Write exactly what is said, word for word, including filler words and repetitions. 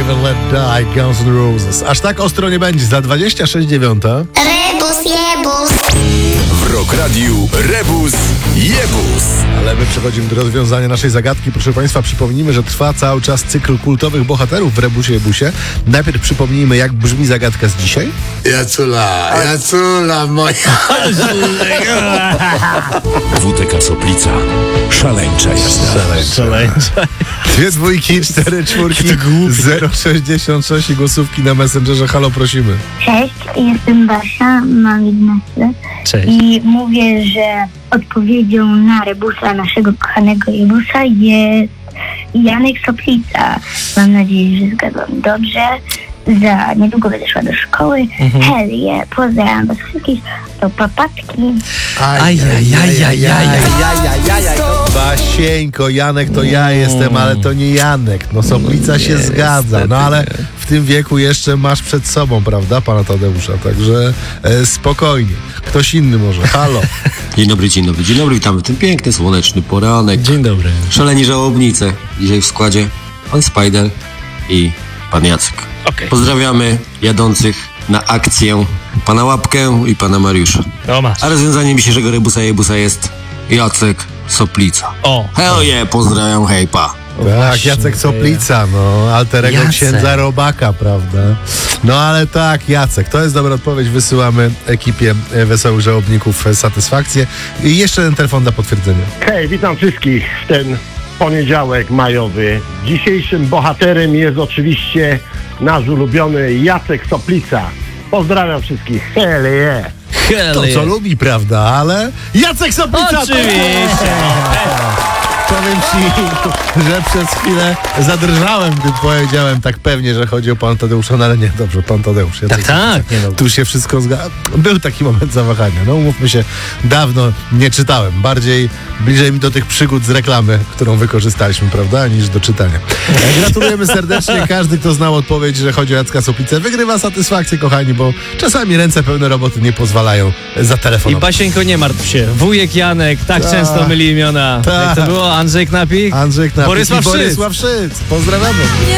Live and Let Die, Guns N' Roses. Aż tak ostro nie będzie, za dwadzieścia sześć dziewiąta. Rebus jebus. W Rock Radiu Rebus Jebus. Ale my przechodzimy do rozwiązania naszej zagadki. Proszę Państwa, przypomnijmy, że trwa cały czas cykl kultowych bohaterów w Rebusie Jebusie. Najpierw przypomnijmy, jak brzmi zagadka z dzisiaj. Jacula, Jacula moja. W T K Soplica. Szaleńcza jazda. Szaleńcza. Dwie dwójki, cztery czwórki, zero sześćdziesiąt sześć i głosówki na Messengerze. Halo, prosimy. Cześć, jestem Basia, mam jedenaście lat. Cześć. I mówię, że odpowiedzią na rebusa, naszego kochanego rebusa jest Janek Soplica. Mam nadzieję, że zgadzam dobrze. Za niedługo będę szła do szkoły. Mhm. Hell yeah, pozdrawiam was wszystkich. To papatki. Ajajajajajajajajajaj. Basieńko, Janek to ja jestem, ale to nie Janek. No Soplica się zgadza, no ale w tym wieku jeszcze masz przed sobą, prawda, pana Tadeusza, także e, spokojnie. Ktoś inny może. Halo. Dzień dobry, dzień dobry, dzień dobry, witamy w ten piękny, słoneczny poranek. Dzień dobry. Szaleni żałobnice. Dzisiaj w składzie pan Spider i pan Jacek. Okej. Pozdrawiamy jadących na akcję pana Łapkę i pana Mariusza. O, masz. A rozwiązaniem dzisiejszego Rebusa Jebusa jest Jacek Soplica. O. Hell yeah, pozdrawiam, hej, pa. Tak, właśnie, Jacek Soplica, no, alterego Jacek. księdza Robaka, prawda? No ale tak, Jacek, to jest dobra odpowiedź, wysyłamy ekipie e, Wesołych Żałobników e, satysfakcję. I jeszcze ten telefon dla potwierdzenia. Hej, witam wszystkich w ten poniedziałek majowy. Dzisiejszym bohaterem jest oczywiście nasz ulubiony Jacek Soplica. Pozdrawiam wszystkich. Hell yeah. Hell To co yeah. lubi, prawda, ale Jacek Soplica! Oczywiście. Powiem ci, że przez chwilę zadrżałem, gdy powiedziałem tak pewnie, że chodzi o pana Tadeusza, no ale nie, dobrze, pan Tadeusz. Ja Tak, tak. Nie no. Tu się wszystko zgadza. Był taki moment zawahania. No umówmy się, dawno nie czytałem. Bardziej, bliżej mi do tych przygód z reklamy, którą wykorzystaliśmy, prawda, niż do czytania. Gratulujemy serdecznie. Każdy, kto znał odpowiedź, że chodzi o Jacka Soplicę, wygrywa satysfakcję, kochani, bo czasami ręce pełne roboty nie pozwalają za I telefonem. Basieńko, nie martw się. Wujek Janek tak Tak. często myli imiona. Tak. Jak to było? Andrzej Knapik? Andrzej Knapik Borysław i Szyc. Borysław Szyc. Pozdrawiamy.